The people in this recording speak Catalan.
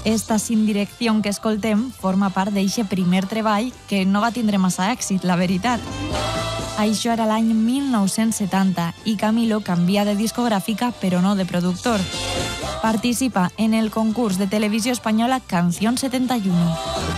Esta Sin direcció que escoltem forma part d'eixe primer treball que no va tindre massa èxit, la veritat. Això era l'any 1970 i Camilo canvia de discogràfica però no de productor. Participa en el concurs de televisió espanyola Canción 71.